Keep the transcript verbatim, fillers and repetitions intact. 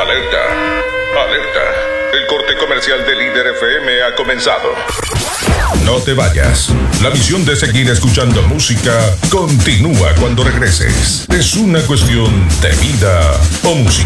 Alerta, alerta. El corte comercial de Líder F M ha comenzado. No te vayas. La misión de seguir escuchando música continúa cuando regreses. Es una cuestión de vida o música.